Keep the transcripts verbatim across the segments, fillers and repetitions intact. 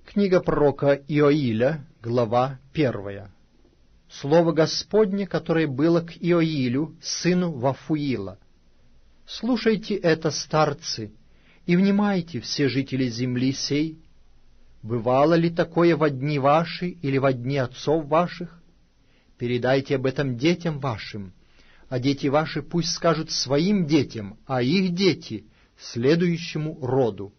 Книга пророка Иоиля, глава первая. Слово Господне, которое было к Иоилю, сыну Вафуила. «Слушайте это, старцы, и внимайте, все жители земли сей. Бывало ли такое во дни ваши или во дни отцов ваших? Передайте об этом детям вашим, а дети ваши пусть скажут своим детям, а их дети — следующему роду.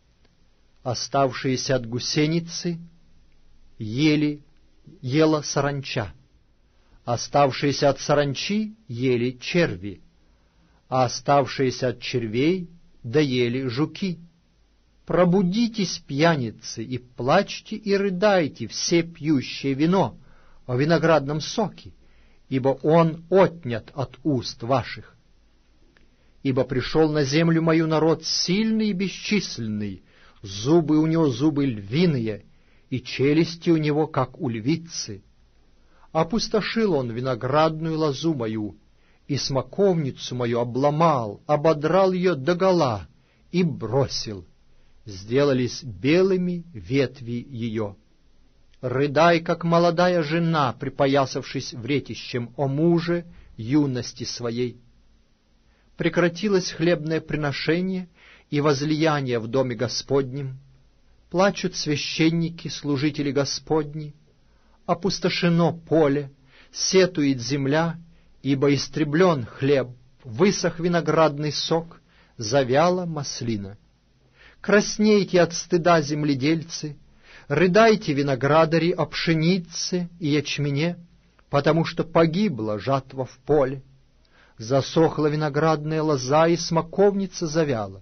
Оставшиеся от гусеницы ели, ела саранча, оставшиеся от саранчи ели черви, а оставшиеся от червей доели жуки. Пробудитесь, пьяницы, и плачьте и рыдайте, все пьющие вино, о виноградном соке, ибо он отнят от уст ваших. Ибо пришел на землю мою народ сильный и бесчисленный, зубы у него зубы львиные, и челюсти у него, как у львицы. Опустошил он виноградную лозу мою, и смоковницу мою обломал, ободрал ее догола и бросил. Сделались белыми ветви ее. Рыдай, как молодая жена, припоясавшись вретищем, о муже юности своей. Прекратилось хлебное приношение и возлияние в доме Господнем. Плачут священники, служители Господни. Опустошено поле, сетует земля, ибо истреблен хлеб, высох виноградный сок, завяла маслина. Краснейте от стыда, земледельцы, рыдайте, виноградари, о пшенице и ячмене, потому что погибла жатва в поле. Засохла виноградная лоза, и смоковница завяла.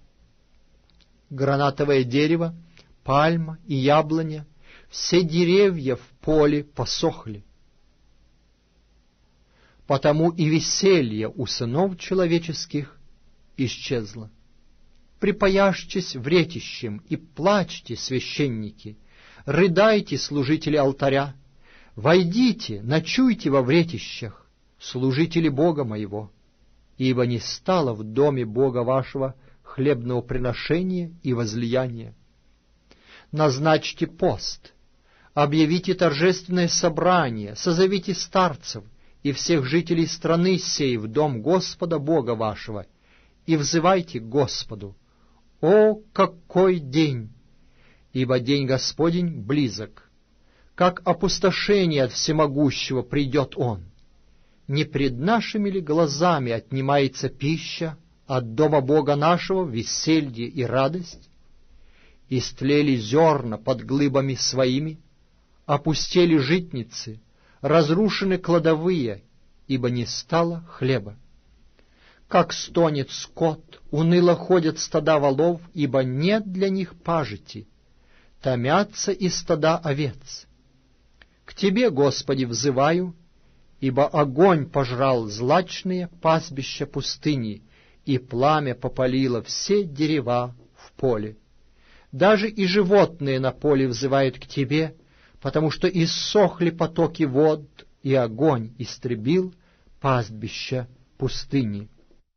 Гранатовое дерево, пальма и яблоня, все деревья в поле посохли. Потому и веселье у сынов человеческих исчезло. Припояжьтесь вретищем и плачьте, священники, рыдайте, служители алтаря, войдите, ночуйте во вретищах, служители Бога моего, ибо не стало в доме Бога вашего хлебного приношения и возлияния. Назначьте пост, объявите торжественное собрание, созовите старцев и всех жителей страны сей в дом Господа Бога вашего, и взывайте к Господу. О, какой день! Ибо день Господень близок. Как опустошение от всемогущего придет Он. Не пред нашими ли глазами отнимается пища, от дома Бога нашего веселье и радость? Истлели зерна под глыбами своими, опустели житницы, разрушены кладовые, ибо не стало хлеба. Как стонет скот, уныло ходят стада волов, ибо нет для них пажити, томятся и стада овец. К Тебе, Господи, взываю, ибо огонь пожрал злачные пастбища пустыни, и пламя попалило все дерева в поле. Даже и животные на поле взывают к Тебе, потому что иссохли потоки вод, и огонь истребил пастбища пустыни.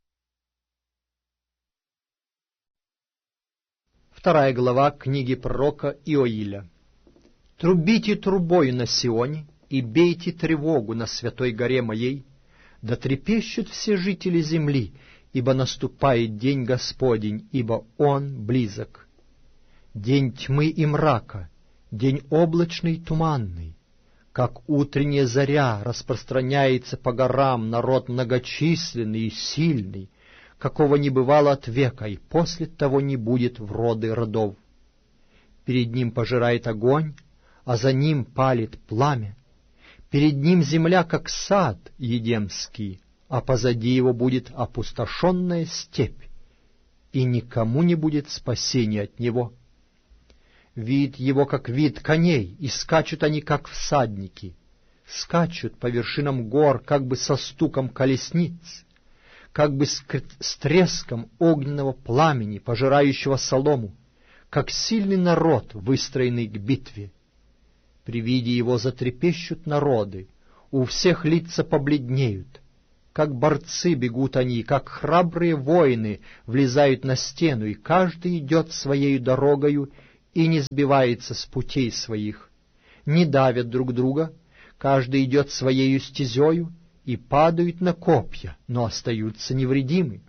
Вторая глава книги пророка Иоиля. «Трубите трубой на Сионе и бейте тревогу на святой горе моей, да трепещут все жители земли, ибо наступает день Господень, ибо Он близок. День тьмы и мрака, день облачный и туманный, как утренняя заря распространяется по горам народ многочисленный и сильный, какого не бывало от века, и после того не будет в роды родов. Перед ним пожирает огонь, а за ним палит пламя. Перед ним земля, как сад едемский, а позади его будет опустошенная степь, и никому не будет спасения от него. Вид его, как вид коней, и скачут они, как всадники, скачут по вершинам гор, как бы со стуком колесниц, как бы с, с треском огненного пламени, пожирающего солому, как сильный народ, выстроенный к битве. При виде его затрепещут народы, у всех лица побледнеют. Как борцы бегут они, как храбрые воины влезают на стену, и каждый идет своею дорогою, и не сбивается с путей своих, не давят друг друга, каждый идет своею стезею, и падают на копья, но остаются невредимы.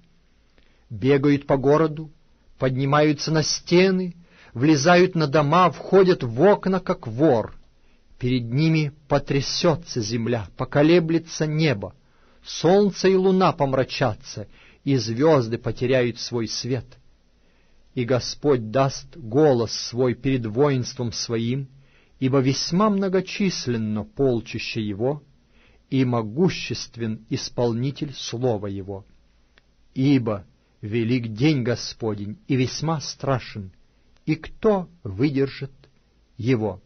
Бегают по городу, поднимаются на стены, влезают на дома, входят в окна, как вор. Перед ними потрясется земля, поколеблется небо, солнце и луна помрачатся, и звезды потеряют свой свет. И Господь даст голос свой перед воинством своим, ибо весьма многочисленно полчище его, и могуществен исполнитель слова его. Ибо велик день Господень, и весьма страшен, и кто выдержит его?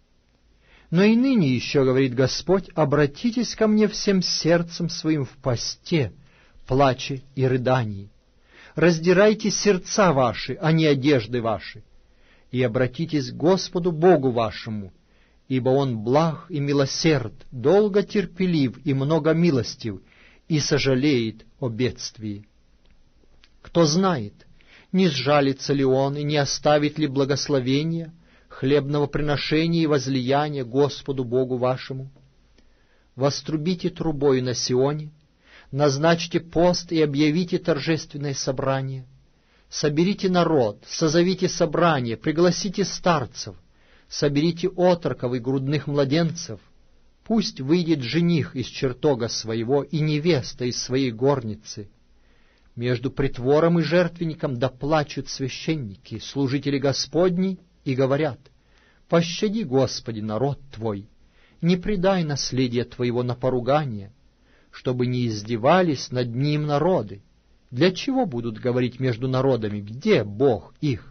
Но и ныне еще, говорит Господь, обратитесь ко мне всем сердцем своим в посте, плаче и рыдании. Раздирайте сердца ваши, а не одежды ваши, и обратитесь к Господу Богу вашему, ибо Он благ и милосерд, долго терпелив и много милостив, и сожалеет о бедствии. Кто знает, не сжалится ли Он и не оставит ли благословения, хлебного приношения и возлияния Господу Богу вашему? Вострубите трубой на Сионе, назначьте пост и объявите торжественное собрание. Соберите народ, созовите собрание, пригласите старцев, соберите отроков и грудных младенцев. Пусть выйдет жених из чертога своего и невеста из своей горницы. Между притвором и жертвенником доплачут священники, служители Господни, и говорят: «Пощади, Господи, народ Твой, не предай наследие Твоего на поругание, чтобы не издевались над ним народы. Для чего будут говорить между народами, где Бог их?»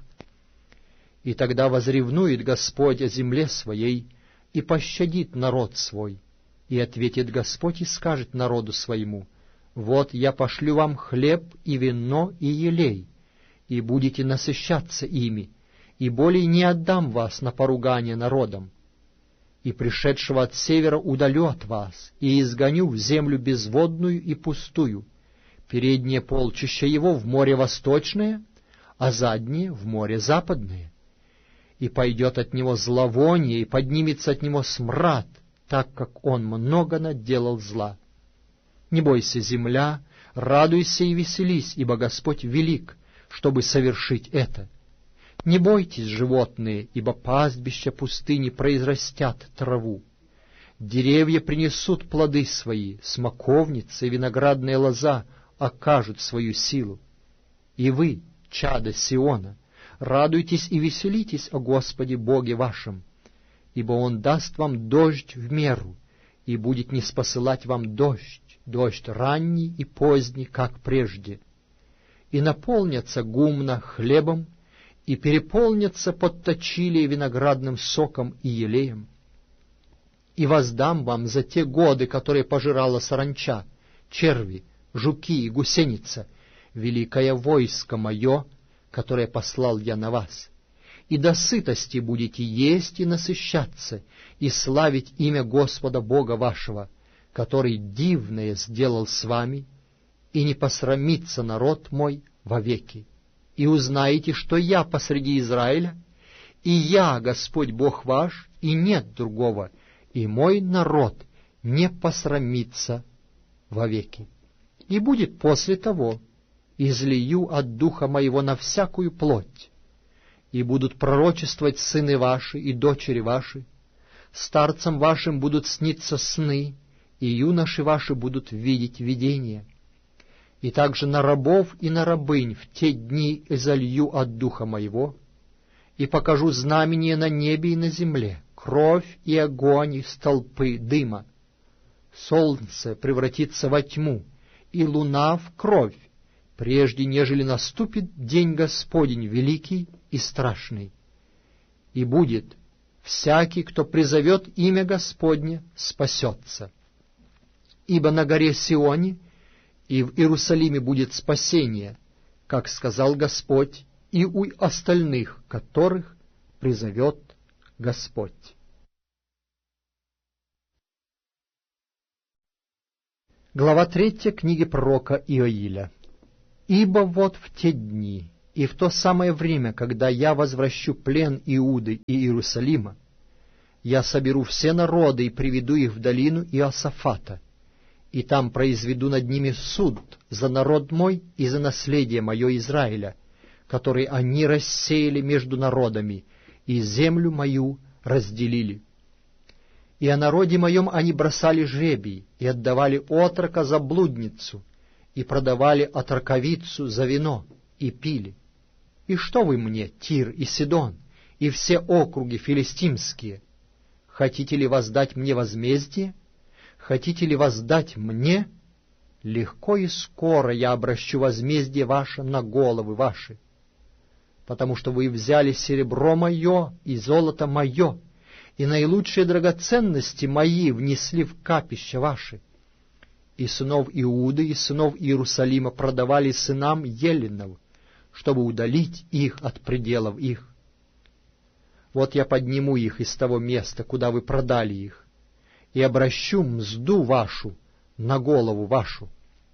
И тогда возревнует Господь о земле своей и пощадит народ свой. И ответит Господь и скажет народу своему: «Вот я пошлю вам хлеб и вино и елей, и будете насыщаться ими, и более не отдам вас на поругание народам. И пришедшего от севера удалю от вас, и изгоню в землю безводную и пустую, переднее полчище его в море восточное, а заднее в море западное. И пойдет от него зловоние, и поднимется от него смрад, так как он много наделал зла. Не бойся, земля, радуйся и веселись, ибо Господь велик, чтобы совершить это. Не бойтесь, животные, ибо пастбища пустыни произрастят траву. Деревья принесут плоды свои, смоковница и виноградная лоза окажут свою силу. И вы, чадо Сиона, радуйтесь и веселитесь о Господе Боге вашем, ибо Он даст вам дождь в меру, и будет ниспосылать вам дождь, дождь ранний и поздний, как прежде. И наполнятся гумна хлебом, и переполнятся подточилие виноградным соком и елеем. И воздам вам за те годы, которые пожирала саранча, черви, жуки и гусеница, великое войско мое, которое послал я на вас. И до сытости будете есть и насыщаться, и славить имя Господа Бога вашего, который дивное сделал с вами, и не посрамится народ мой вовеки. И узнаете, что я посреди Израиля, и я, Господь Бог ваш, и нет другого, и мой народ не посрамится вовеки. И будет после того, излию от духа моего на всякую плоть, и будут пророчествовать сыны ваши и дочери ваши, старцам вашим будут сниться сны, и юноши ваши будут видеть видения. И также на рабов и на рабынь в те дни изолью от духа моего, и покажу знамение на небе и на земле, кровь и огонь и столпы дыма. Солнце превратится во тьму, и луна в кровь, прежде нежели наступит день Господень великий и страшный. И будет: всякий, кто призовет имя Господне, спасется. Ибо на горе Сионе и в Иерусалиме будет спасение, как сказал Господь, и у остальных, которых призовет Господь. Глава третья книги пророка Иоиля. «Ибо вот в те дни И в то самое время, когда я возвращу плен Иуды и Иерусалима, я соберу все народы и приведу их в долину Иосафата, и там произведу над ними суд за народ мой и за наследие мое Израиля, который они рассеяли между народами, и землю мою разделили. И о народе моем они бросали жребий, и отдавали отрока за блудницу, и продавали отроковицу за вино, и пили. И что вы мне, Тир и Сидон, и все округи филистимские? Хотите ли воздать мне возмездие? Хотите ли воздать мне? Легко и скоро я обращу возмездие ваше на головы ваши, потому что вы взяли серебро мое и золото мое, и наилучшие драгоценности мои внесли в капища ваши. И сынов Иуды, и сынов Иерусалима продавали сынам Еленов, чтобы удалить их от пределов их. Вот я подниму их из того места, куда вы продали их, и обращу мзду вашу на голову вашу,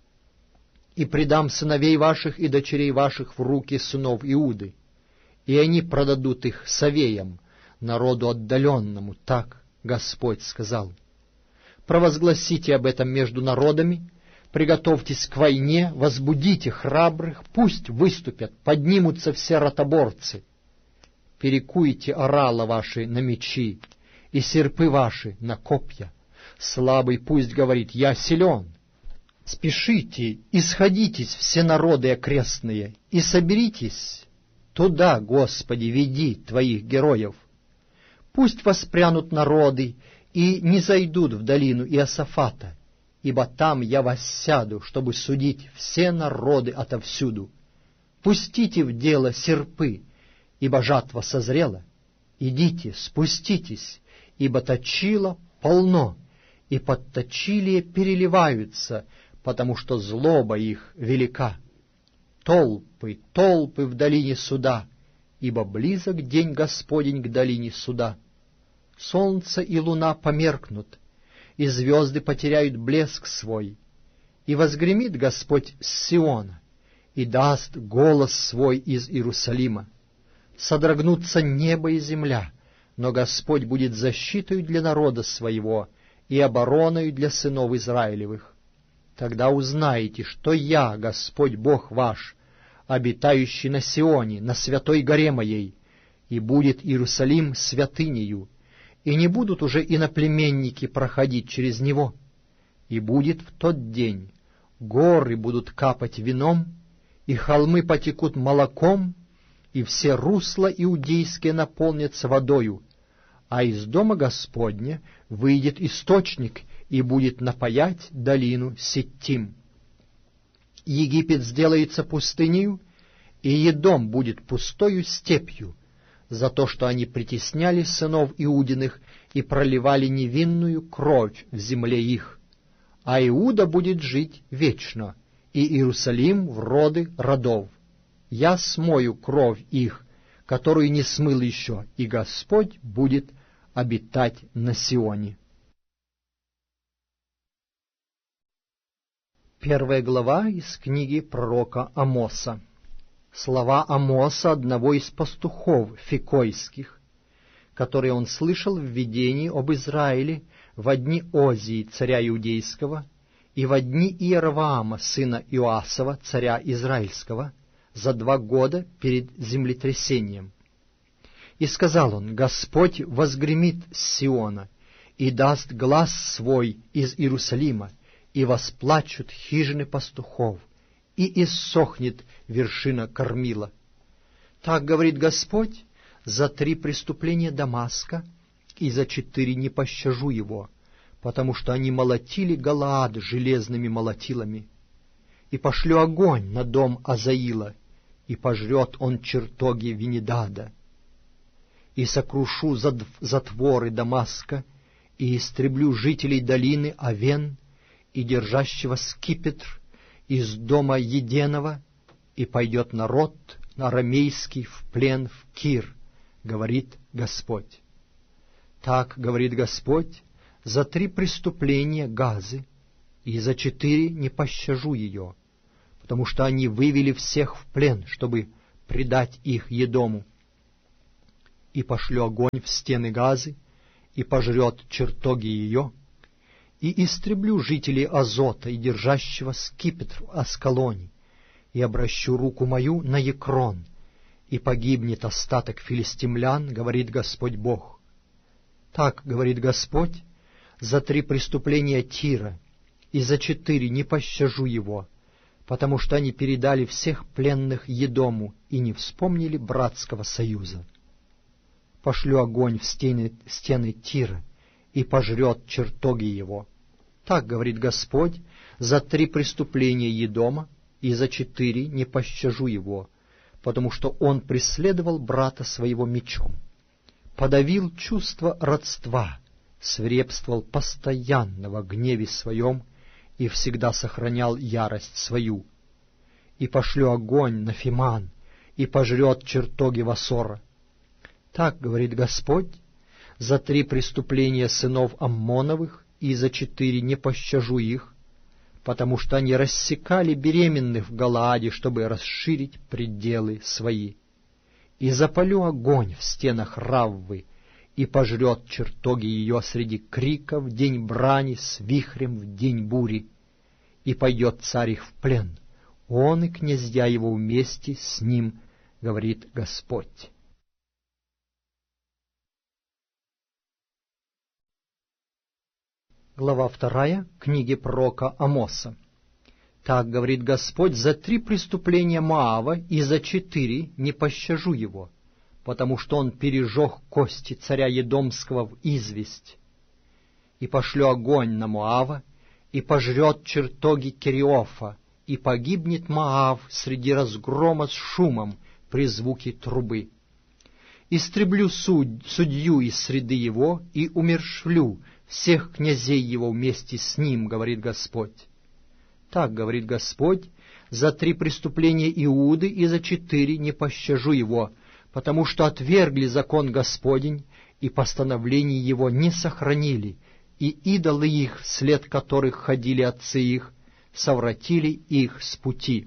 и предам сыновей ваших и дочерей ваших в руки сынов Иуды, и они продадут их совеям, народу отдаленному, так Господь сказал. Провозгласите об этом между народами, приготовьтесь к войне, возбудите храбрых, пусть выступят, поднимутся все ротоборцы. Перекуйте орала ваши на мечи, и серпы ваши на копья. Слабый пусть говорит: «Я силен». Спешите и сходитесь, все народы окрестные, и соберитесь. Туда, Господи, веди Твоих героев. Пусть воспрянут народы и не зайдут в долину Иосафата, ибо там я воссяду, чтобы судить все народы отовсюду. Пустите в дело серпы, ибо жатва созрела. Идите, спуститесь, ибо точила полно, и подточилие переливаются, потому что злоба их велика. Толпы, толпы в долине суда, ибо близок день Господень к долине суда. Солнце и луна померкнут, и звезды потеряют блеск свой, и возгремит Господь с Сиона, и даст голос свой из Иерусалима. Содрогнутся небо и земля, но Господь будет защитой для народа своего и обороною для сынов Израилевых. Тогда узнаете, что я, Господь Бог ваш, обитающий на Сионе, на святой горе моей, и будет Иерусалим святынею, и не будут уже иноплеменники проходить через него. И будет в тот день: горы будут капать вином, и холмы потекут молоком, и все русла иудейские наполнятся водою, а из дома Господня выйдет источник и будет напоять долину Ситтим. Египет сделается пустынею, и Едом будет пустою степью, за то, что они притесняли сынов Иудиных и проливали невинную кровь в земле их. А Иуда будет жить вечно, и Иерусалим в роды родов. Я смою кровь их, которую не смыл еще, и Господь будет обитать на Сионе. Первая глава из книги пророка Амоса. Слова Амоса, одного из пастухов фикойских, которые он слышал в видении об Израиле во дни Озии, царя Иудейского, и во дни Иеровоама, сына Иоасова, царя Израильского, за два года перед землетрясением. И сказал он: Господь возгремит с Сиона, и даст глас свой из Иерусалима, и восплачут хижины пастухов, и иссохнет вершина Кормила. Так говорит Господь: за три преступления Дамаска и за четыре не пощажу его, потому что они молотили Галаад железными молотилами. И пошлю огонь на дом Азаила, и пожрет он чертоги Венедада. И сокрушу затворы Дамаска, и истреблю жителей долины Авен, и держащего скипетр из дома Еденого, и пойдет народ арамейский в плен в Кир, говорит Господь. Так говорит Господь: за три преступления Газы и за четыре не пощажу ее, потому что они вывели всех в плен, чтобы предать их Едому. И пошлю огонь в стены Газы, и пожрет чертоги ее, и истреблю жителей Азота и держащего скипетр в Аскалоне, и обращу руку мою на Екрон, и погибнет остаток филистимлян, говорит Господь Бог. Так, говорит Господь, за три преступления Тира, и за четыре не пощажу его, потому что они передали всех пленных Едому и не вспомнили братского союза. Пошлю огонь в стены, стены Тира, и пожрет чертоги его. Так, говорит Господь, за три преступления Едома, и за четыре не пощажу его, потому что он преследовал брата своего мечом, подавил чувство родства, свирепствовал постоянно во гневе своем и всегда сохранял ярость свою. И пошлю огонь на Фиман, и пожрет чертоги Васора. Так, говорит Господь, за три преступления сынов Аммоновых и за четыре не пощажу их, потому что они рассекали беременных в Галааде, чтобы расширить пределы свои. И запалю огонь в стенах Раввы, и пожрет чертоги ее среди крика в день брани с вихрем в день бури. И пойдет царь их в плен, он и князья его вместе с ним, говорит Господь. Глава вторая книги пророка Амоса. Так говорит Господь, за три преступления Моава и за четыре не пощажу его, потому что он пережег кости царя Едомского в известь. И пошлю огонь на Моава, и пожрет чертоги Кериофа, и погибнет Моав среди разгрома с шумом при звуке трубы. Истреблю суд, судью из среды его, и умершвлю всех князей его вместе с ним, говорит Господь. Так, говорит Господь, за три преступления Иуды и за четыре не пощажу его, потому что отвергли закон Господень, и постановлений его не сохранили, и идолы их, вслед которых ходили отцы их, совратили их с пути.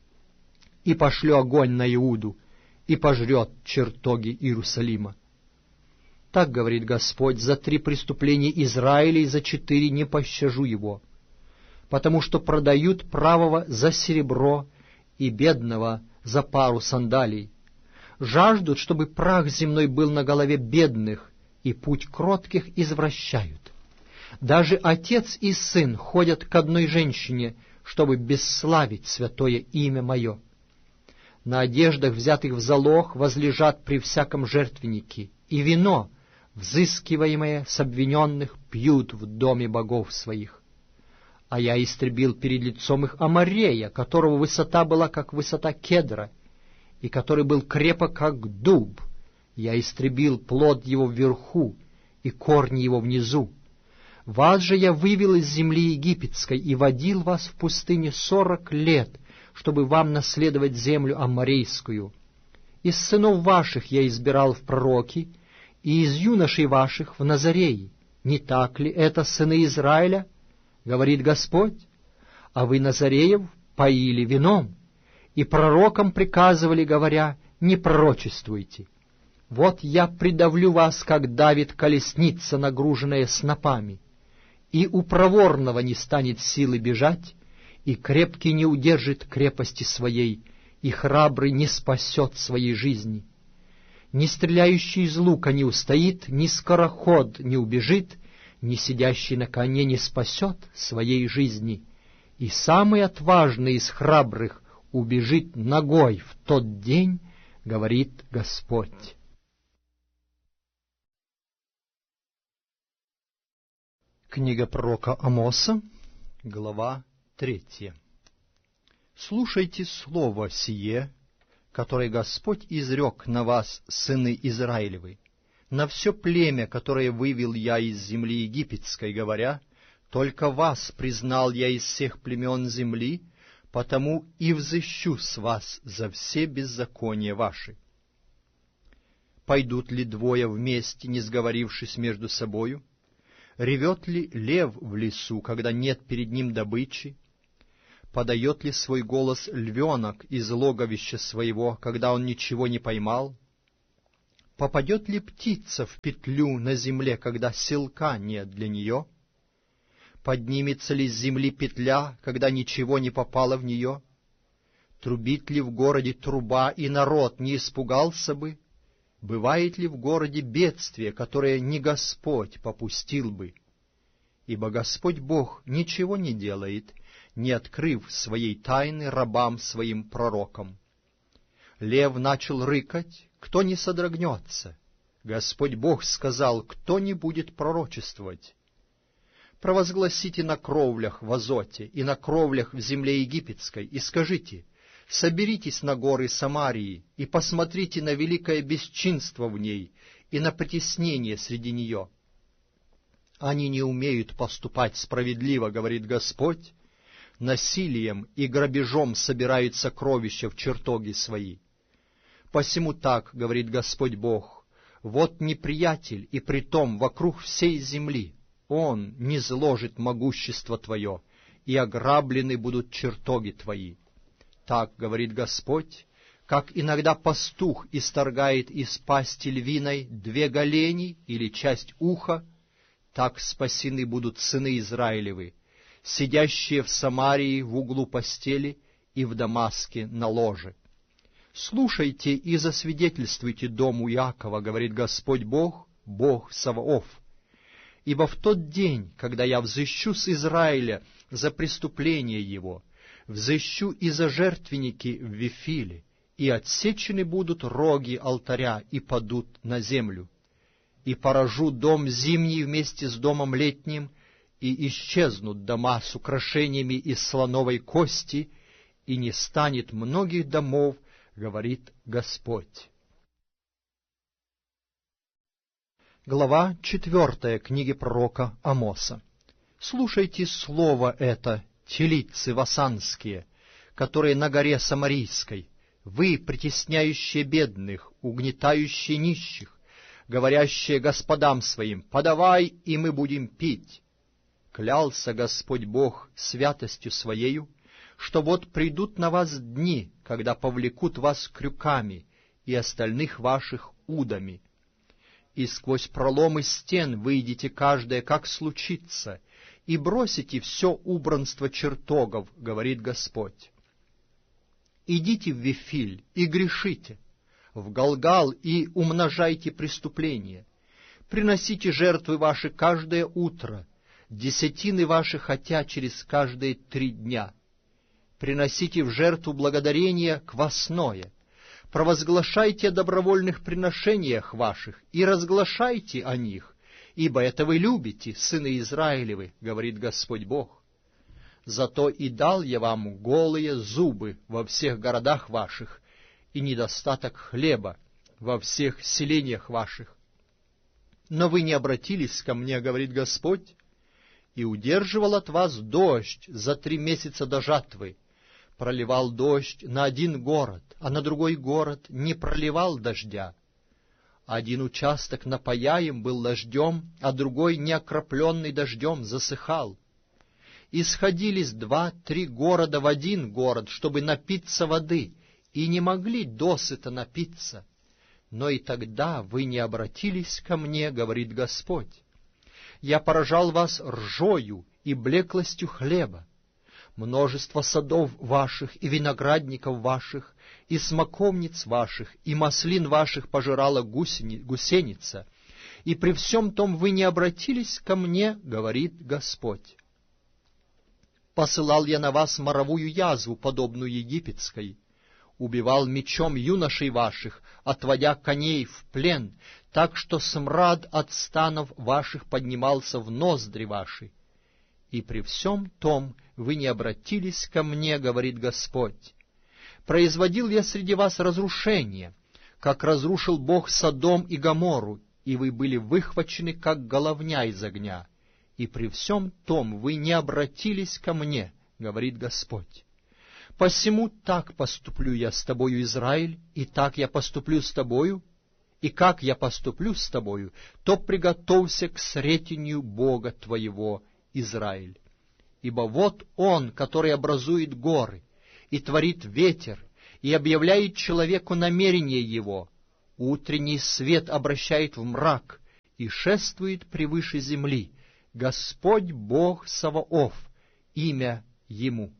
И пошлю огонь на Иуду, и пожрет чертоги Иерусалима. Так говорит Господь, за три преступления Израиля и за четыре не пощажу его, потому что продают правого за серебро и бедного за пару сандалий. Жаждут, чтобы прах земной был на голове бедных, и путь кротких извращают. Даже отец и сын ходят к одной женщине, чтобы бесславить святое имя мое. На одеждах, взятых в залог, возлежат при всяком жертвеннике, и вино, взыскиваемое с обвиненных, пьют в доме богов своих. А я истребил перед лицом их Аморея, которого высота была, как высота кедра, и который был крепок, как дуб. Я истребил плод его вверху и корни его внизу. Вас же я вывел из земли египетской и водил вас в пустыне сорок лет, чтобы вам наследовать землю амморейскую. Из сынов ваших я избирал в пророки, и из юношей ваших в Назареи. Не так ли это сыны Израиля? Говорит Господь. А вы Назареев поили вином, и пророкам приказывали, говоря, не пророчествуйте. Вот я придавлю вас, как давит колесница, нагруженная снопами, и у проворного не станет силы бежать, и крепкий не удержит крепости своей, и храбрый не спасет своей жизни. Ни стреляющий из лука не устоит, ни скороход не убежит, ни сидящий на коне не спасет своей жизни, и самый отважный из храбрых убежит нагой в тот день, говорит Господь. Книга пророка Амоса, глава третья. Слушайте слово сие, которое Господь изрек на вас, сыны Израилевы, на все племя, которое вывел я из земли египетской, говоря, только вас признал я из всех племен земли, потому и взыщу с вас за все беззакония ваши. Пойдут ли двое вместе, не сговорившись между собою? Ревет ли лев в лесу, когда нет перед ним добычи? Подает ли свой голос львенок из логовища своего, когда он ничего не поймал? Попадет ли птица в петлю на земле, когда селка нет для нее? Поднимется ли с земли петля, когда ничего не попало в нее? Трубит ли в городе труба, и народ не испугался бы? Бывает ли в городе бедствие, которое не Господь попустил бы? Ибо Господь Бог ничего не делает, не открыв своей тайны рабам своим пророкам. Лев начал рыкать, кто не содрогнется? Господь Бог сказал, кто не будет пророчествовать? Провозгласите на кровлях в Азоте и на кровлях в земле египетской, и скажите, соберитесь на горы Самарии и посмотрите на великое бесчинство в ней и на притеснение среди нее. Они не умеют поступать справедливо, говорит Господь, насилием и грабежом собирают сокровища в чертоги свои. Посему так, говорит Господь Бог, вот неприятель, и притом вокруг всей земли, он низложит могущество твое, и ограблены будут чертоги твои. Так, говорит Господь, как иногда пастух исторгает из пасти львиной две голени или часть уха, так спасены будут сыны Израилевы, сидящие в Самарии в углу постели и в Дамаске на ложе. Слушайте и засвидетельствуйте дому Иакова, говорит Господь Бог, Бог Саваоф. Ибо в тот день, когда я взыщу с Израиля за преступление его, взыщу и за жертвенники в Вифиле, и отсечены будут роги алтаря и падут на землю, и поражу дом зимний вместе с домом летним, и исчезнут дома с украшениями из слоновой кости, и не станет многих домов, говорит Господь. Глава четвертая книги пророка Амоса. Слушайте слово это, телицы васанские, которые на горе Самарийской, вы, притесняющие бедных, угнетающие нищих, говорящие господам своим, подавай, и мы будем пить. Клялся Господь Бог святостью Своею, что вот придут на вас дни, когда повлекут вас крюками и остальных ваших удами. И сквозь проломы стен выйдете каждое, как случится, и бросите все убранство чертогов, говорит Господь. Идите в Вифиль и грешите, в Галгал и умножайте преступления. Приносите жертвы ваши каждое утро, десятины ваши хотя через каждые три дня. Приносите в жертву благодарение квасное, провозглашайте о добровольных приношениях ваших и разглашайте о них, ибо это вы любите, сыны Израилевы, говорит Господь Бог. Зато и дал я вам голые зубы во всех городах ваших и недостаток хлеба во всех селениях ваших. Но вы не обратились ко мне, говорит Господь, и удерживал от вас дождь за три месяца до жатвы, проливал дождь на один город, а на другой город не проливал дождя. Один участок напояем был дождем, а другой, не окропленный дождем, засыхал. И сходились два-три города в один город, чтобы напиться воды, и не могли досыта напиться. Но и тогда вы не обратились ко мне, говорит Господь. Я поражал вас ржою и блеклостью хлеба. Множество садов ваших и виноградников ваших, и смоковниц ваших, и маслин ваших пожирала гусени, гусеница, и при всем том вы не обратились ко мне, говорит Господь. Посылал я на вас моровую язву, подобную египетской, убивал мечом юношей ваших, отводя коней в плен, так что смрад от станов ваших поднимался в ноздри ваши. И при всем том вы не обратились ко мне, говорит Господь. Производил я среди вас разрушение, как разрушил Бог Содом и Гоморру, и вы были выхвачены, как головня из огня. И при всем том вы не обратились ко мне, говорит Господь. Посему так поступлю я с тобою, Израиль, и так я поступлю с тобою, и как я поступлю с тобою, то приготовься к сретению Бога твоего, Израиль. ибо вот Он, который образует горы, и творит ветер, и объявляет человеку намерение его. Утренний свет обращает в мрак, и шествует превыше земли. Господь Бог Саваоф, имя Ему.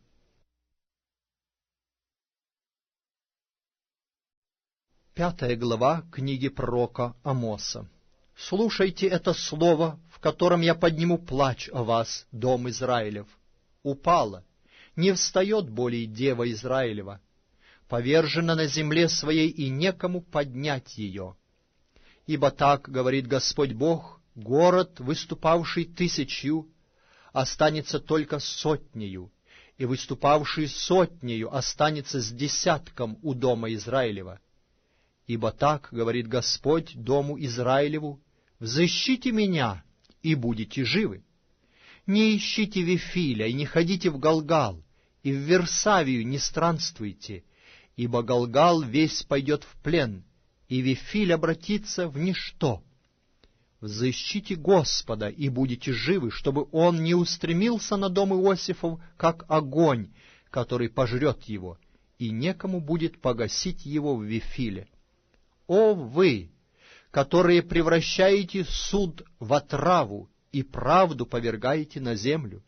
Пятая глава книги пророка Амоса. «Слушайте это слово, в котором я подниму плач о вас, дом Израилев. Упала, не встает более дева Израилева, повержена на земле своей, и некому поднять ее. Ибо так, говорит Господь Бог, город, выступавший тысячью, останется только сотнею, и выступавший сотнею останется с десятком у дома Израилева. Ибо так, говорит Господь дому Израилеву, взыщите меня, и будете живы. Не ищите Вифиля, и не ходите в Галгал, и в Версавию не странствуйте, ибо Галгал весь пойдет в плен, и Вифиль обратится в ничто. Взыщите Господа, и будете живы, чтобы он не устремился на дом Иосифов, как огонь, который пожрет его, и некому будет погасить его в Вифиле. О вы, которые превращаете суд в отраву и правду повергаете на землю!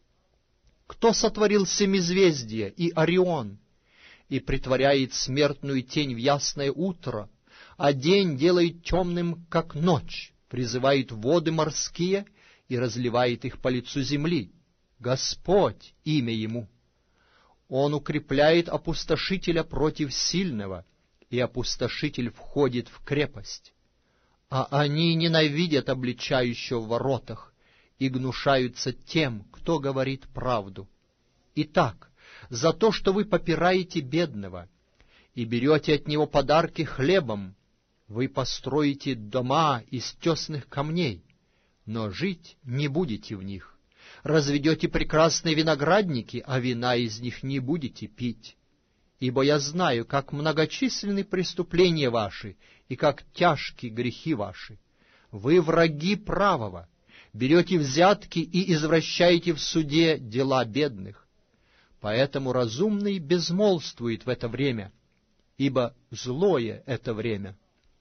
Кто сотворил семизвездие и Орион, и притворяет смертную тень в ясное утро, а день делает темным, как ночь, призывает воды морские и разливает их по лицу земли? Господь — имя Ему. Он укрепляет опустошителя против сильного, и опустошитель входит в крепость. А они ненавидят обличающего в воротах и гнушаются тем, кто говорит правду. Итак, за то, что вы попираете бедного и берете от него подарки хлебом, вы построите дома из тесных камней, но жить не будете в них. Разведете прекрасные виноградники, а вина из них не будете пить. Ибо я знаю, как многочисленны преступления ваши, и как тяжки грехи ваши. Вы враги правого, берете взятки и извращаете в суде дела бедных. Поэтому разумный безмолвствует в это время, ибо злое это время.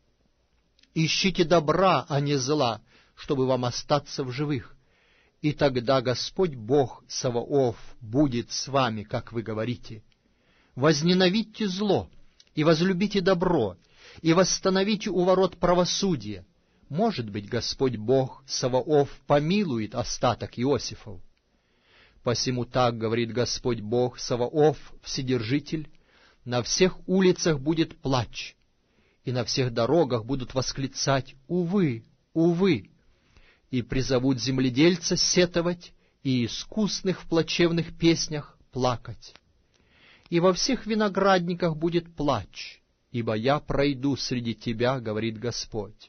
Ищите добра, а не зла, чтобы вам остаться в живых, и тогда Господь Бог Саваоф будет с вами, как вы говорите. Возненавидьте зло, и возлюбите добро, и восстановите у ворот правосудие. Может быть, Господь Бог Саваоф помилует остаток Иосифов. Посему так говорит Господь Бог Саваоф, Вседержитель: на всех улицах будет плач, и на всех дорогах будут восклицать: «Увы, увы!» И призовут земледельца сетовать, и искусных в плачевных песнях плакать. И во всех виноградниках будет плач, ибо я пройду среди тебя, говорит Господь.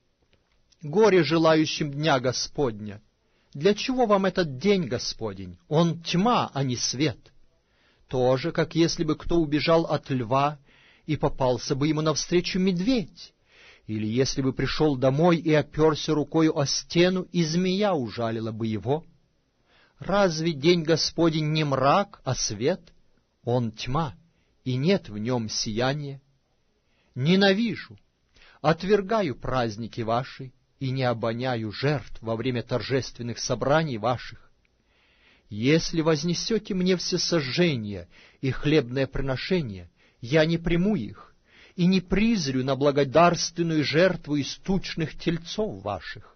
Горе желающим дня Господня! Для чего вам этот день Господень? Он тьма, а не свет. То же, как если бы кто убежал от льва, и попался бы ему навстречу медведь, или если бы пришел домой и оперся рукою о стену, и змея ужалила бы его. Разве день Господень не мрак, а свет? Он тьма, и нет в нем сияния. Ненавижу, отвергаю праздники ваши, и не обоняю жертв во время торжественных собраний ваших. Если вознесете мне всесожжение и хлебное приношение, я не приму их, и не призрю на благодарственную жертву из тучных тельцов ваших.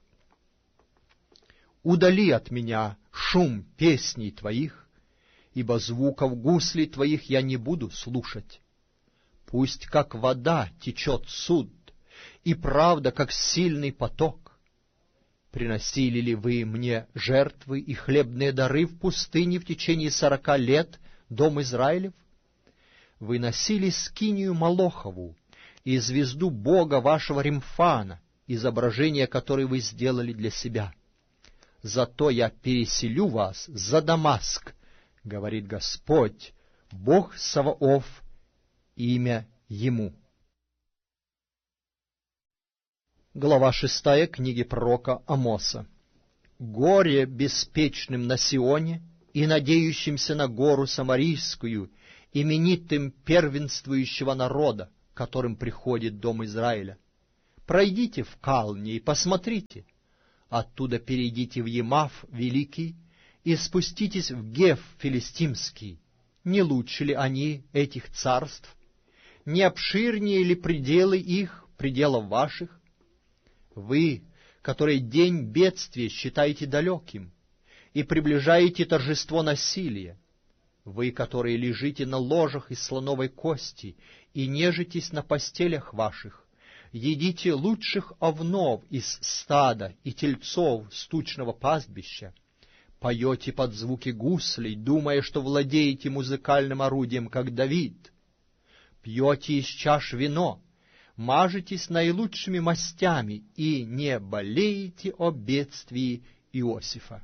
Удали от меня шум песней твоих, ибо звуков гуслей твоих я не буду слушать. Пусть как вода течет суд, и правда, как сильный поток. Приносили ли вы мне жертвы и хлебные дары в пустыне в течение сорока лет, дом Израилев? Вы носили скинию Молохову и звезду бога вашего Римфана, изображение которой вы сделали для себя. Зато я переселю вас за Дамаск, говорит Господь, Бог Саваоф, имя Ему. Глава шестая книги пророка Амоса. Горе беспечным на Сионе и надеющимся на гору Самарийскую, именитым первенствующего народа, которым приходит дом Израиля. Пройдите в Калне и посмотрите, оттуда перейдите в Емав Великий и спуститесь в Геф Филистимский. Не лучше ли они, этих царств? Не обширнее ли пределы их, пределов ваших? Вы, которые день бедствия считаете далеким и приближаете торжество насилия, вы, которые лежите на ложах из слоновой кости и нежитесь на постелях ваших, едите лучших овнов из стада и тельцов с тучного пастбища, поете под звуки гуслей, думая, что владеете музыкальным орудием, как Давид, пьете из чаш вино, мажетесь наилучшими мастями и не болеете о бедствии Иосифа.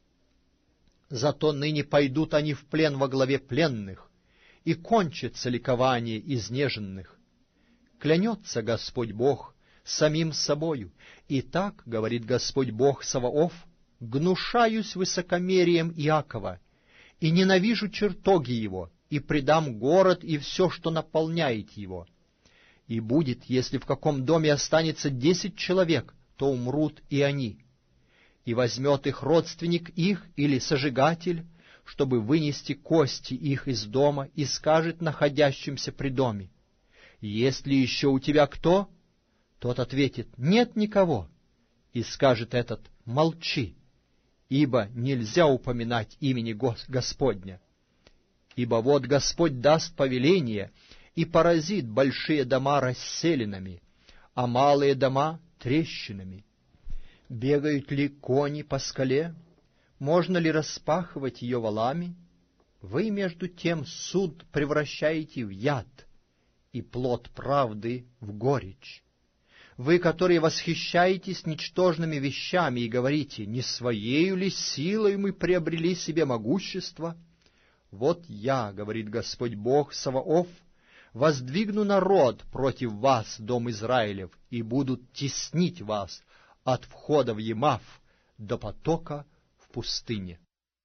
Зато ныне пойдут они в плен во главе пленных, и кончится ликование изнеженных. Клянется Господь Бог самим собою, и так, говорит Господь Бог Саваоф, гнушаюсь высокомерием Иакова, и ненавижу чертоги его, и предам город и все, что наполняет его. И будет, если в каком доме останется десять человек, то умрут и они. И возьмет их родственник их или сожигатель, чтобы вынести кости их из дома, и скажет находящимся при доме: «Есть ли еще у тебя кто?» Тот ответит: «Нет никого». И скажет этот: «Молчи, ибо нельзя упоминать имени Господня. Ибо вот Господь даст повеление и поразит большие дома расселинами, а малые дома — трещинами. Бегают ли кони по скале? Можно ли распахивать ее валами? Вы, между тем, суд превращаете в яд, и плод правды в горечь. Вы, которые восхищаетесь ничтожными вещами и говорите: не своею ли силой мы приобрели себе могущество? Вот я, говорит Господь Бог Саваоф, воздвигну народ против вас, дом Израилев, и будут теснить вас от входа в Емав до потока в пустыне.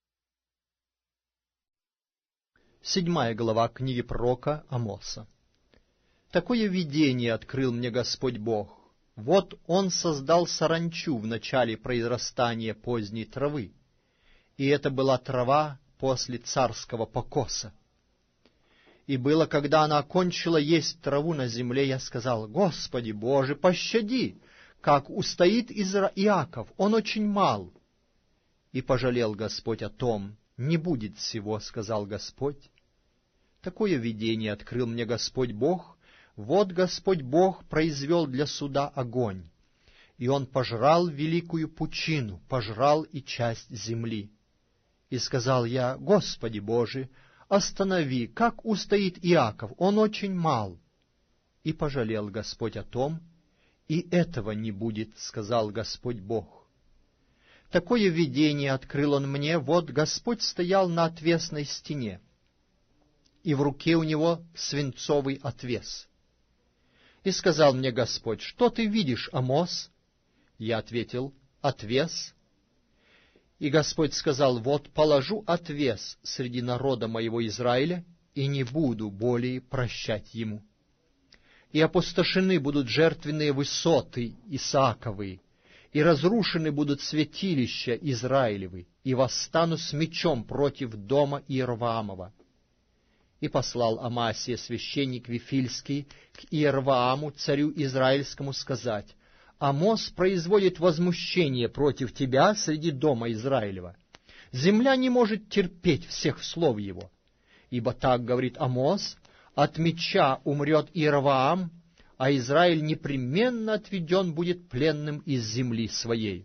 Седьмая глава книги пророка Амоса. Такое видение открыл мне Господь Бог. Вот Он создал саранчу в начале произрастания поздней травы, и это была трава после царского покоса. И было, когда она окончила есть траву на земле, я сказал: «Господи Боже, пощади, как устоит Изра... Иаков, он очень мал». И пожалел Господь о том. «Не будет всего, — сказал Господь». Такое видение открыл мне Господь Бог. Вот Господь Бог произвел для суда огонь, и он пожрал великую пучину, пожрал и часть земли. И сказал я: «Господи Боже, останови, как устоит Иаков, он очень мал». И пожалел Господь о том. «И этого не будет, — сказал Господь Бог». Такое видение открыл он мне. Вот Господь стоял на отвесной стене, и в руке у него свинцовый отвес. И сказал мне Господь: «Что ты видишь, Амос?» Я ответил: «Отвес». И Господь сказал: «Вот положу отвес среди народа моего Израиля, и не буду более прощать ему. И опустошены будут жертвенные высоты Исааковы, и разрушены будут святилища Израилевы, и восстану с мечом против дома Иерваамова». И послал Амасия, священник Вифильский, к Иервааму, царю израильскому, сказать: «Амос производит возмущение против тебя среди дома Израилева. Земля не может терпеть всех слов его. Ибо так говорит Амос: от меча умрет Иерваам, а Израиль непременно отведен будет пленным из земли своей».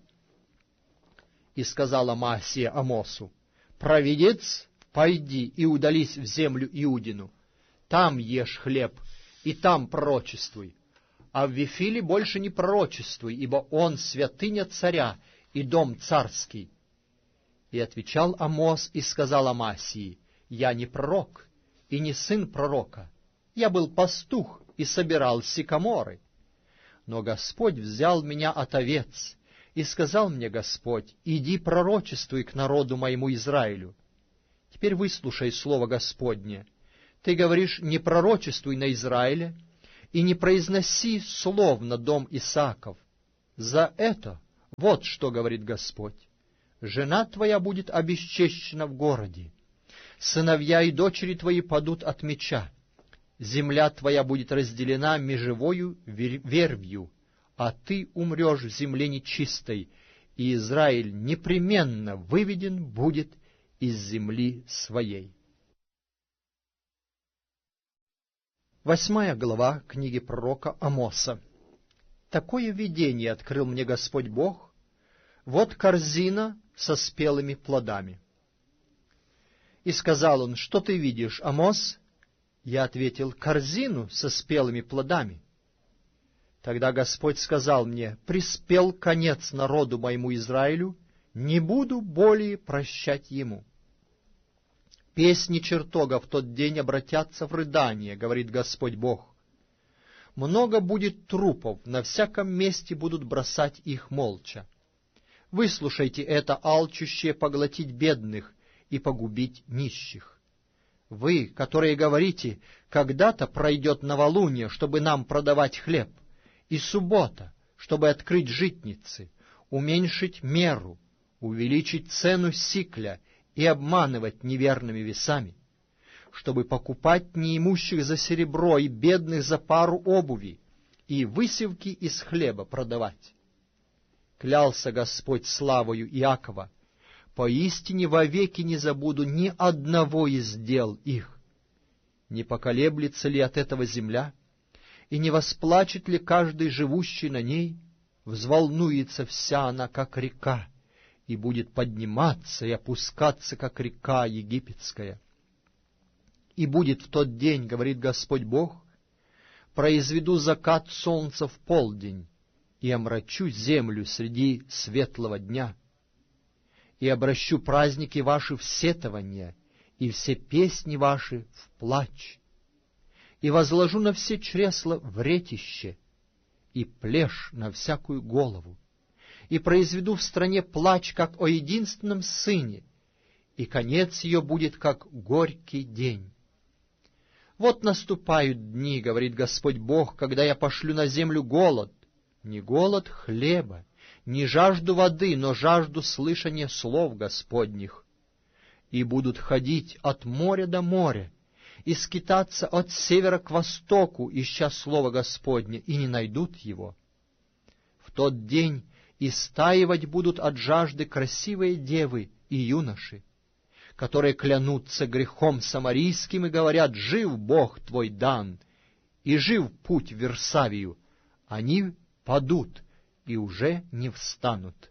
И сказал Амасия Амосу: «Провидец, пойди и удались в землю Иудину, там ешь хлеб, и там пророчествуй, а в Вифиле больше не пророчествуй, ибо он святыня царя и дом царский». И отвечал Амос и сказал Амасии: «Я не пророк и не сын пророка, я был пастух и собирал сикаморы. Но Господь взял меня от овец, и сказал мне Господь: иди пророчествуй к народу моему Израилю. Теперь выслушай слово Господне. Ты говоришь, не пророчествуй на Израиле, и не произноси слов на дом Исааков. За это вот что говорит Господь. Жена твоя будет обесчещена в городе, сыновья и дочери твои падут от меча, земля твоя будет разделена межевою вервью, а ты умрешь в земле нечистой, и Израиль непременно выведен будет из земли своей. Восьмая глава книги пророка Амоса. Такое видение открыл мне Господь Бог. Вот корзина со спелыми плодами. И сказал он: что ты видишь, Амос? Я ответил: корзину со спелыми плодами. Тогда Господь сказал мне: приспел конец народу моему Израилю, не буду более прощать ему. Песни чертога в тот день обратятся в рыдание, говорит Господь Бог. Много будет трупов, на всяком месте будут бросать их молча. Выслушайте это, алчущее поглотить бедных и погубить нищих. Вы, которые говорите, когда-то пройдет новолуние, чтобы нам продавать хлеб, и суббота, чтобы открыть житницы, уменьшить меру, увеличить цену сикля и обманывать неверными весами, чтобы покупать неимущих за серебро и бедных за пару обуви, и высевки из хлеба продавать. Клялся Господь славою Иакова: поистине вовеки не забуду ни одного из дел их. Не поколеблется ли от этого земля, и не восплачет ли каждый живущий на ней? Взволнуется вся она, как река, и будет подниматься и опускаться, как река египетская. И будет в тот день, говорит Господь Бог, произведу закат солнца в полдень, и омрачу землю среди светлого дня, и обращу праздники ваши в сетование, и все песни ваши в плач, и возложу на все чресла вретище, и плешь на всякую голову, и произведу в стране плач, как о единственном сыне, и конец ее будет, как горький день. Вот наступают дни, говорит Господь Бог, когда я пошлю на землю голод, не голод хлеба, не жажду воды, но жажду слышания слов Господних. И будут ходить от моря до моря, и скитаться от севера к востоку, ища слова Господне, и не найдут его. В тот день истаивать будут от жажды красивые девы и юноши, которые клянутся грехом самарийским и говорят: жив Бог твой Дан, и жив путь в Версавию. Они падут и уже не встанут.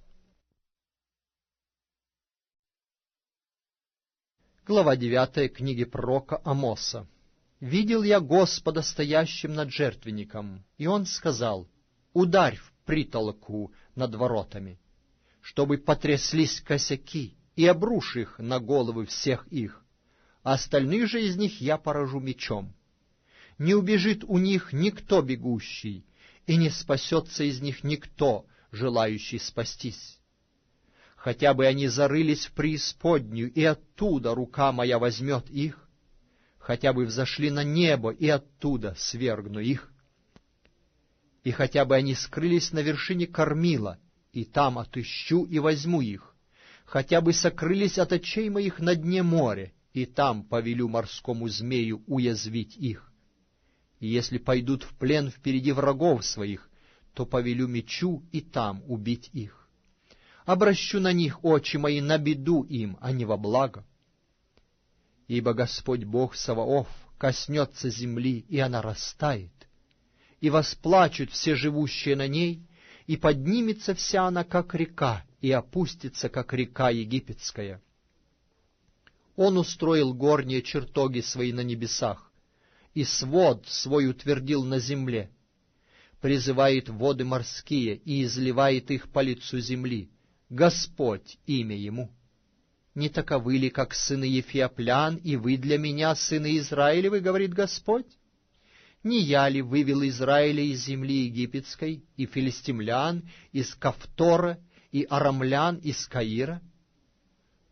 Глава девятая книги пророка Амоса. «Видел я Господа стоящим над жертвенником, и Он сказал: ударь в притолоку над воротами, чтобы потряслись косяки, и обрушь их на головы всех их, а остальных же из них я поражу мечом. Не убежит у них никто бегущий, и не спасется из них никто, желающий спастись. Хотя бы они зарылись в преисподнюю, и оттуда рука моя возьмет их, хотя бы взошли на небо, и оттуда свергну их. И хотя бы они скрылись на вершине кормила, и там отыщу и возьму их, хотя бы сокрылись от очей моих на дне моря, и там повелю морскому змею уязвить их. И если пойдут в плен впереди врагов своих, то повелю мечу и там убить их. Обращу на них очи мои на беду им, а не во благо. Ибо Господь Бог Саваоф коснется земли, и она растает, и восплачут все живущие на ней, и поднимется вся она, как река, и опустится, как река египетская. Он устроил горние чертоги свои на небесах, и свод свой утвердил на земле, призывает воды морские и изливает их по лицу земли. Господь имя ему. Не таковы ли, как сыны Ефиоплян, и вы для меня, сыны Израилевы, говорит Господь? Не я ли вывел Израиля из земли египетской, и филистимлян из Кавтора, и арамлян из Каира?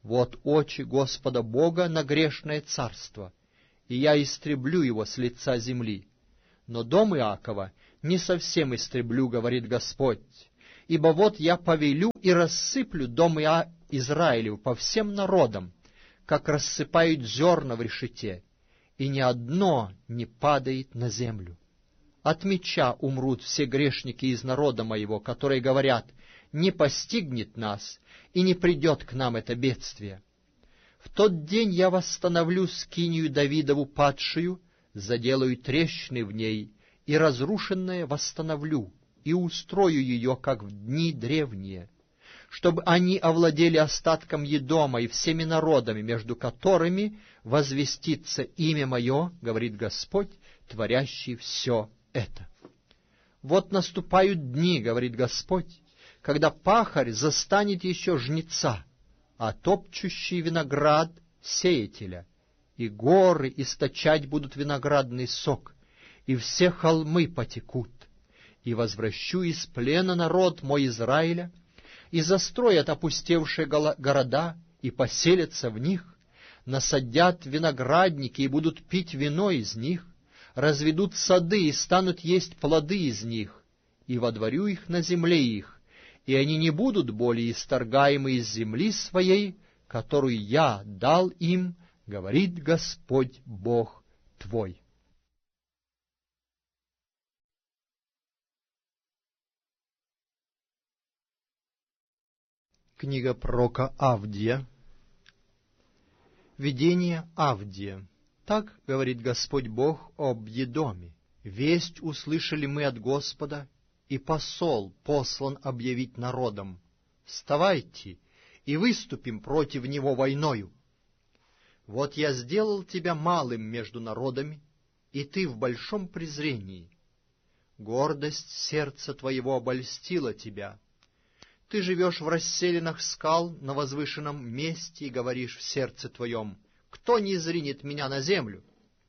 Вот очи Господа Бога на грешное царство, и я истреблю его с лица земли. Но дом Иакова не совсем истреблю, говорит Господь, ибо вот я повелю и рассыплю дом Иа... Израилев по всем народам, как рассыпают зерна в решете, и ни одно не падает на землю. От меча умрут все грешники из народа моего, которые говорят: не постигнет нас, и не придет к нам это бедствие. В тот день я восстановлю скинию Давидову падшую, заделаю трещины в ней, и разрушенное восстановлю, и устрою ее, как в дни древние, чтобы они овладели остатком Едома и всеми народами, между которыми возвестится имя мое, говорит Господь, творящий все это. Вот наступают дни, говорит Господь, когда пахарь застанет еще жнеца, а топчущий виноград — сеятеля, и горы источать будут виноградный сок, и все холмы потекут, и возвращу из плена народ мой Израиля, и застроят опустевшие города, и поселятся в них, насадят виноградники и будут пить вино из них, разведут сады и станут есть плоды из них, и водворю их на земле их, и они не будут более исторгаемы из земли своей, которую я дал им, говорит Господь Бог твой. Книга пророка Авдия. Видение Авдия. Так говорит Господь Бог об Едоме. Весть услышали мы от Господа, и посол послан объявить народам: вставайте и выступим против него войною. Вот я сделал тебя малым между народами, и ты в большом презрении. Гордость сердца твоего обольстила тебя. Ты живешь в расселинах скал на возвышенном месте и говоришь в сердце твоем: кто не зринет меня на землю?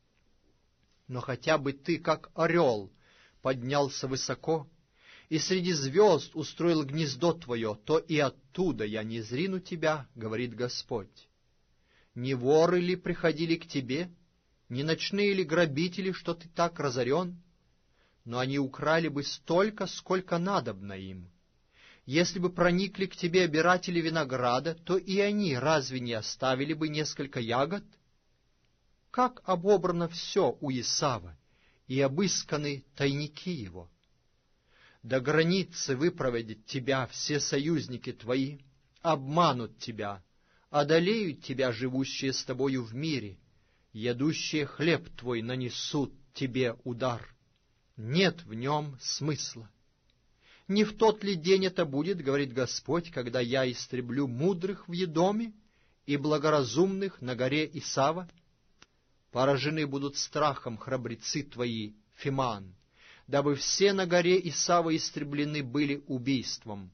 Но хотя бы ты, как орел, поднялся высоко, и среди звезд устроил гнездо твое, то и оттуда я не зрину тебя, говорит Господь. Не воры ли приходили к тебе, не ночные ли грабители, что ты так разорен? Но они украли бы столько, сколько надобно им. Если бы проникли к тебе обиратели винограда, то и они разве не оставили бы несколько ягод? Как обобрано все у Исава, и обысканы тайники его. До границы выпроводят тебя все союзники твои, обманут тебя, одолеют тебя живущие с тобою в мире, ядущие хлеб твой нанесут тебе удар. Нет в нем смысла. Не в тот ли день это будет, говорит Господь, когда я истреблю мудрых в Едоме и благоразумных на горе Исава? Поражены будут страхом храбрецы твои, Фиман, дабы все на горе Исава истреблены были убийством.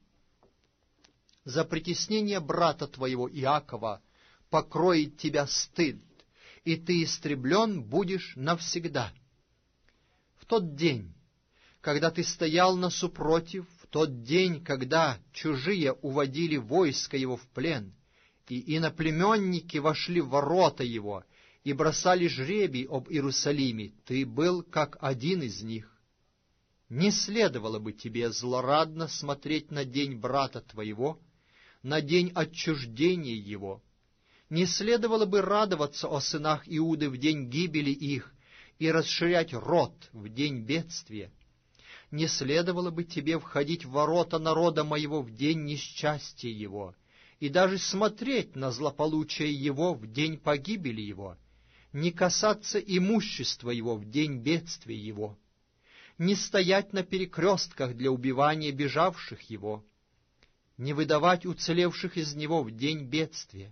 За притеснение брата твоего Иакова покроет тебя стыд, и ты истреблен будешь навсегда. В тот день, когда ты стоял насупротив, в тот день, когда чужие уводили войско его в плен, и иноплеменники вошли в ворота его и бросали жребий об Иерусалиме, ты был как один из них. Не следовало бы тебе злорадно смотреть на день брата твоего, на день отчуждения его. Не следовало бы радоваться о сынах Иуды в день гибели их и расширять рот в день бедствия. Не следовало бы тебе входить в ворота народа моего в день несчастья его, и даже смотреть на злополучие его в день погибели его, не касаться имущества его в день бедствия его, не стоять на перекрестках для убивания бежавших его, не выдавать уцелевших из него в день бедствия.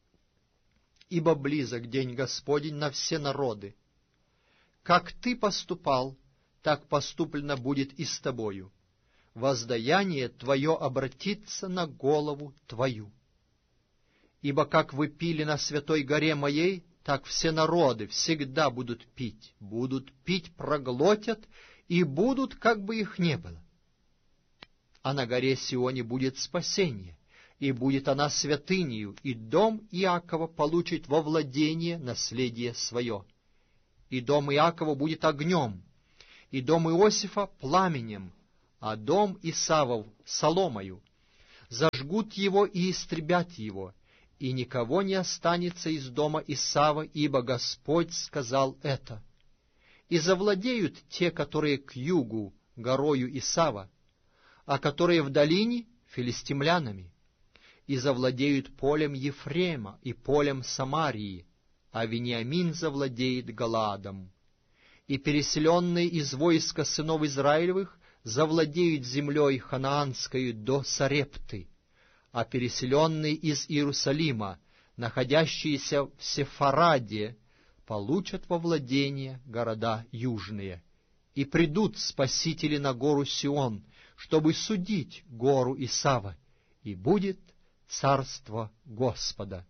Ибо близок день Господень на все народы. Как ты поступал, так поступлено будет и с тобою. Воздаяние твое обратится на голову твою. Ибо как вы пили на святой горе моей, так все народы всегда будут пить, будут пить, проглотят, и будут, как бы их не было. А на горе Сионе будет спасение, и будет она святынею, и дом Иакова получит во владение наследие свое. И дом Иакова будет огнем, и дом Иосифа пламенем, а дом Исавов соломою. Зажгут его и истребят его, и никого не останется из дома Исава, ибо Господь сказал это. И завладеют те, которые к югу горою Исава, а которые в долине филистимлянами. И завладеют полем Ефрема и полем Самарии, а Вениамин завладеет Галаадом. И переселенные из войска сынов Израилевых завладеют землей ханаанской до Сарепты, а переселенные из Иерусалима, находящиеся в Сефараде, получат во владение города южные. И придут спасители на гору Сион, чтобы судить гору Исава, и будет царство Господа.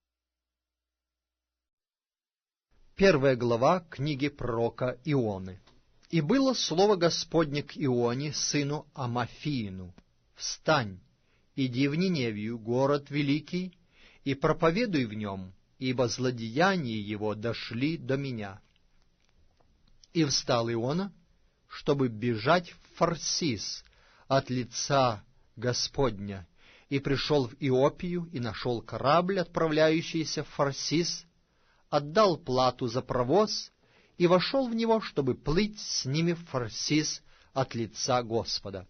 Первая глава книги пророка Ионы. «И было слово Господне к Ионе, сыну Амафиину: встань, иди в Ниневию, город великий, и проповедуй в нем, ибо злодеяния его дошли до меня». И встал Иона, чтобы бежать в Фарсис от лица Господня, и пришел в Иопию, и нашел корабль, отправляющийся в Фарсис, отдал плату за провоз и вошел в него, чтобы плыть с ними в Фарсис от лица Господа.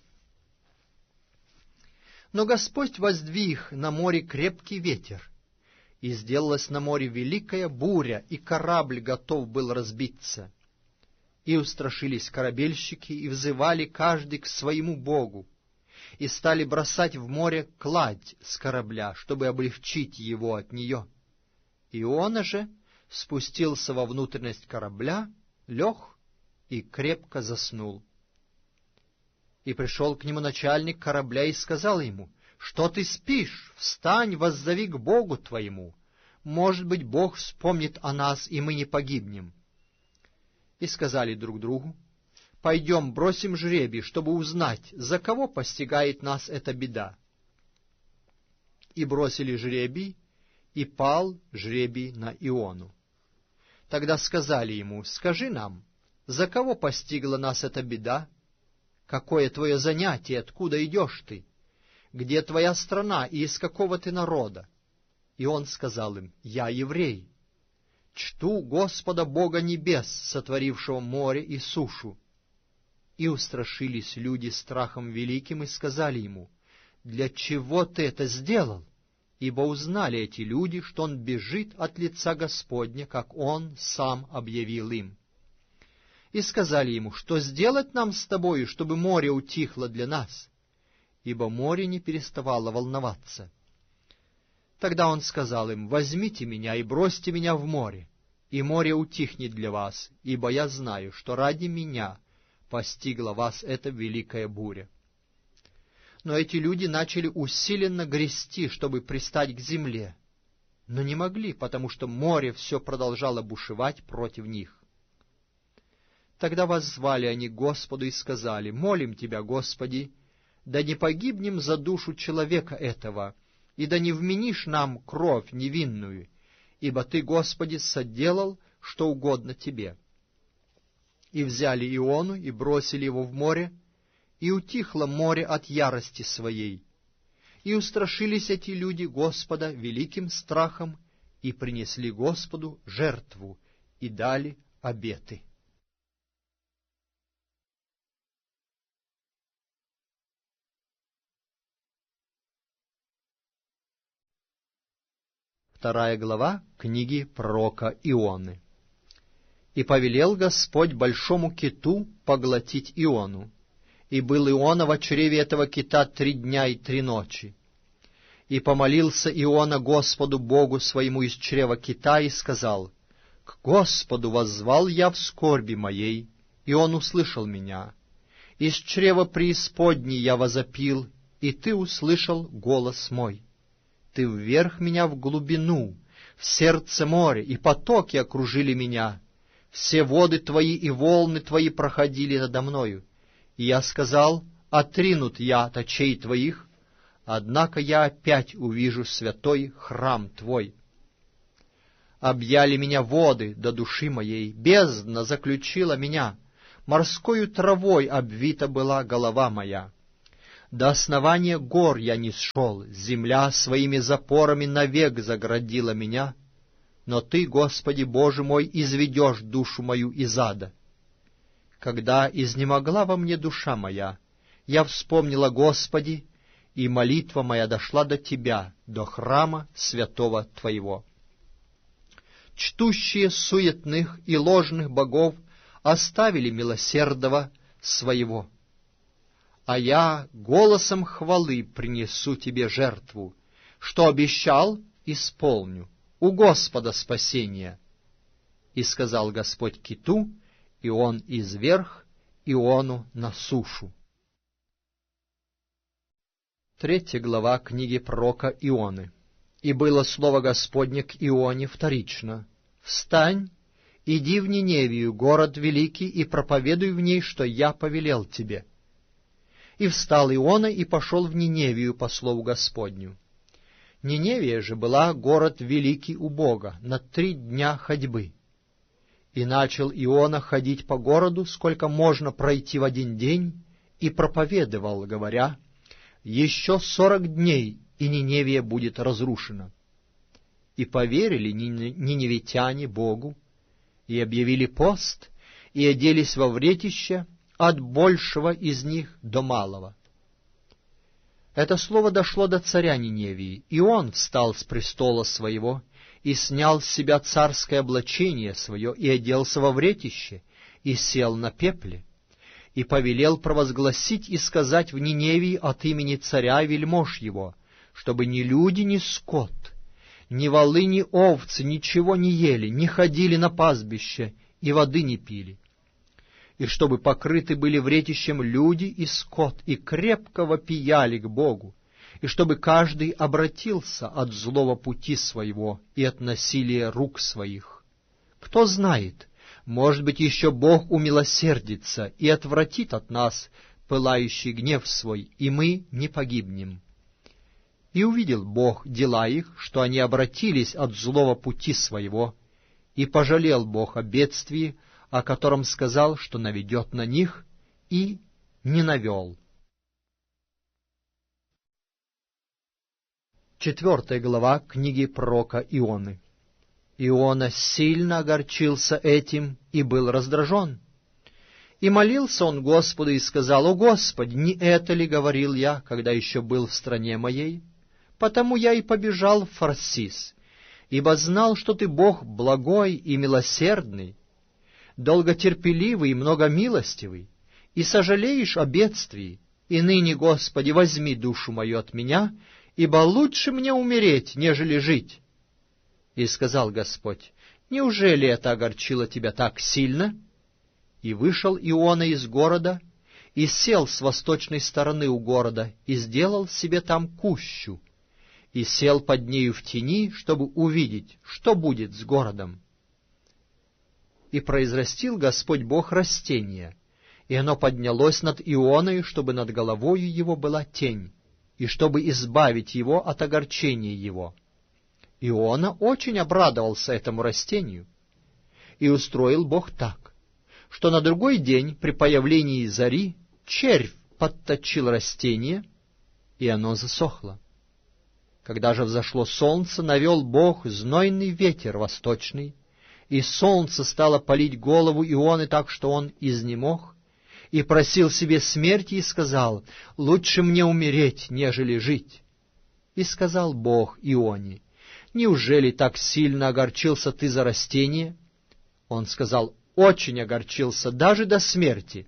Но Господь воздвиг на море крепкий ветер, и сделалась на море великая буря, и корабль готов был разбиться. И устрашились корабельщики, и взывали каждый к своему богу, и стали бросать в море кладь с корабля, чтобы облегчить его от нее. Иона же спустился во внутренность корабля, лег и крепко заснул. И пришел к нему начальник корабля и сказал ему: «Что ты спишь? Встань, воззови к Богу твоему. Может быть, Бог вспомнит о нас, и мы не погибнем». И сказали друг другу: «Пойдем, бросим жребий, чтобы узнать, за кого постигает нас эта беда». И бросили жребий, и пал жребий на Иону. Тогда сказали ему: «Скажи нам, за кого постигла нас эта беда? Какое твое занятие, откуда идешь ты? Где твоя страна и из какого ты народа?» И он сказал им: «Я еврей. Чту Господа Бога небес, сотворившего море и сушу». И устрашились люди страхом великим и сказали ему: «Для чего ты это сделал?» Ибо узнали эти люди, что он бежит от лица Господня, как он сам объявил им. И сказали ему: «Что сделать нам с тобою, чтобы море утихло для нас?» Ибо море не переставало волноваться. Тогда он сказал им: «Возьмите меня и бросьте меня в море, и море утихнет для вас, ибо я знаю, что ради меня постигла вас эта великая буря». Но эти люди начали усиленно грести, чтобы пристать к земле, но не могли, потому что море все продолжало бушевать против них. Тогда воззвали они к Господу и сказали: «Молим Тебя, Господи, да не погибнем за душу человека этого, и да не вменишь нам кровь невинную, ибо Ты, Господи, соделал, что угодно Тебе». И взяли Иону и бросили его в море, и утихло море от ярости своей. И устрашились эти люди Господа великим страхом, и принесли Господу жертву, и дали обеты. Вторая глава книги пророка Ионы. «И повелел Господь большому киту поглотить Иону. И был Иона в чреве этого кита три дня и три ночи. И помолился Иона Господу Богу своему из чрева кита и сказал: К Господу воззвал я в скорби моей, и Он услышал меня. Из чрева преисподней я возопил, и Ты услышал голос мой. Ты вверх меня в глубину, в сердце моря, и потоки окружили меня. Все воды Твои и волны Твои проходили надо мною. И я сказал: отринут я от очей Твоих, однако я опять увижу святой храм Твой. Объяли меня воды до души моей, бездна заключила меня, морскою травой обвита была голова моя. До основания гор я не сшел, земля своими запорами навек заградила меня, но Ты, Господи Боже мой, изведешь душу мою из ада. Когда изнемогла во мне душа моя, я вспомнила Господи, и молитва моя дошла до Тебя, до храма святого Твоего. Чтущие суетных и ложных богов оставили милосердного своего, а я голосом хвалы принесу Тебе жертву, что обещал, исполню, у Господа спасение. И сказал Господь киту, и он изверг Иону на сушу. Третья глава книги пророка Ионы. И было слово Господне к Ионе вторично: «Встань, иди в Ниневию, город великий, и проповедуй в ней, что я повелел тебе». И встал Иона и пошел в Ниневию по слову Господню. Ниневия же была город великий у Бога, на три дня ходьбы. И начал Иона ходить по городу, сколько можно пройти в один день, и проповедовал, говоря: «Еще сорок дней, и Ниневия будет разрушена». И поверили ниневитяне Богу, и объявили пост, и оделись во вретище от большего из них до малого. Это слово дошло до царя Ниневии, и он встал с престола своего, и снял с себя царское облачение свое, и оделся во вретище, и сел на пепле, и повелел провозгласить и сказать в Ниневии от имени царя и вельмож его, чтобы ни люди, ни скот, ни волы, ни овцы ничего не ели, не ходили на пастбище и воды не пили, и чтобы покрыты были вретищем люди и скот, и крепко вопияли к Богу, и чтобы каждый обратился от злого пути своего и от насилия рук своих. Кто знает, может быть, еще Бог умилосердится и отвратит от нас пылающий гнев свой, и мы не погибнем. И увидел Бог дела их, что они обратились от злого пути своего, и пожалел Бог о бедствии, о котором сказал, что наведет на них, и не навел. Четвертая глава книги пророка Ионы. Иона сильно огорчился этим и был раздражен. И молился он Господу и сказал: «О Господи, не это ли говорил я, когда еще был в стране моей? Потому я и побежал в Фарсис, ибо знал, что Ты Бог благой и милосердный, долготерпеливый и многомилостивый, и сожалеешь о бедствии. И ныне, Господи, возьми душу мою от меня, ибо лучше мне умереть, нежели жить». И сказал Господь: «Неужели это огорчило тебя так сильно?» И вышел Иона из города, и сел с восточной стороны у города, и сделал себе там кущу, и сел под нею в тени, чтобы увидеть, что будет с городом. И произрастил Господь Бог растение, и оно поднялось над Ионой, чтобы над головою его была тень, и чтобы избавить его от огорчения его. Иона очень обрадовался этому растению, и устроил Бог так, что на другой день при появлении зари червь подточил растение, и оно засохло. Когда же взошло солнце, навел Бог знойный ветер восточный, и солнце стало палить голову Ионы так, что он изнемог, и просил себе смерти, и сказал: «Лучше мне умереть, нежели жить». И сказал Бог Ионе: «Неужели так сильно огорчился ты за растение?» Он сказал: «Очень огорчился, даже до смерти».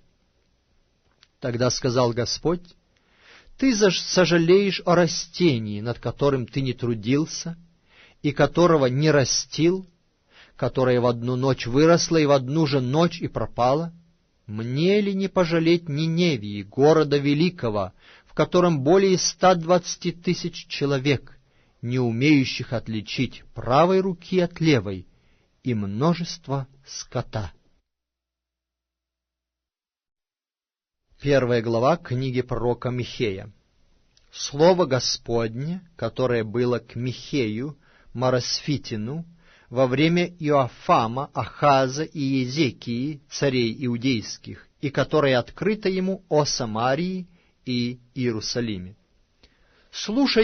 Тогда сказал Господь: «Ты сожалеешь о растении, над которым ты не трудился, и которого не растил, которое в одну ночь выросло и в одну же ночь и пропало? Мне ли не пожалеть Ниневии, города великого, в котором более ста двадцати тысяч человек, не умеющих отличить правой руки от левой, и множество скота?» Первая глава книги пророка Михея. Слово Господне, которое было к Михею, Марасфитину, во время Иоафама, Ахаза и Езекии, царей иудейских, и которое открыто ему о Самарии и Иерусалиме. Слушай